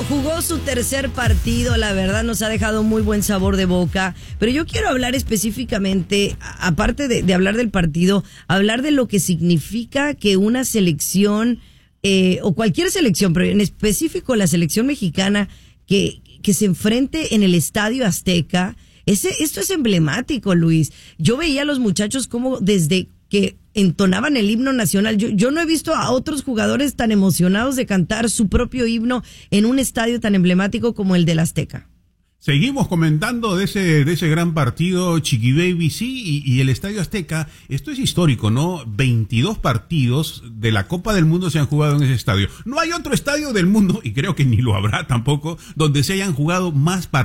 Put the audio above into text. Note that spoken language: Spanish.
jugó su tercer partido, la verdad nos ha dejado muy buen sabor de boca, pero yo quiero hablar específicamente, aparte de hablar del partido, hablar de lo que significa que una selección, o cualquier selección, pero en específico la selección mexicana, que se enfrente en el Estadio Azteca. Esto es emblemático, Luis. Yo veía a los muchachos como desde que entonaban el himno nacional. Yo no he visto a otros jugadores tan emocionados de cantar su propio himno en un estadio tan emblemático como el del Azteca. Seguimos comentando de ese gran partido, Chiqui Baby, sí, y el Estadio Azteca. Esto es histórico, ¿no? 22 partidos de la Copa del Mundo se han jugado en ese estadio. No hay otro estadio del mundo, y creo que ni lo habrá tampoco, donde se hayan jugado más partidos